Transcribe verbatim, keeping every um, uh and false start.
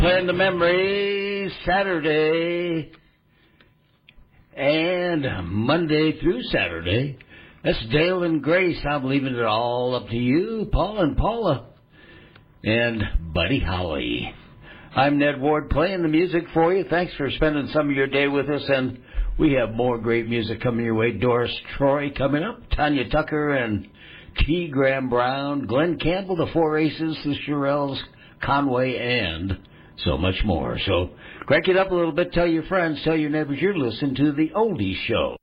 Playing the memories Saturday and Monday through Saturday. That's Dale and Grace. I'm leaving it all up to you, Paul and Paula, and Buddy Holly. I'm Ned Ward playing the music for you. Thanks for spending some of your day with us, and we have more great music coming your way. Doris Troy coming up, Tanya Tucker and T. Graham Brown, Glenn Campbell, the Four Aces, the Shirelles, Conway, and so much more. So crank it up a little bit. Tell your friends, tell your neighbors you're listening to the Oldies Show.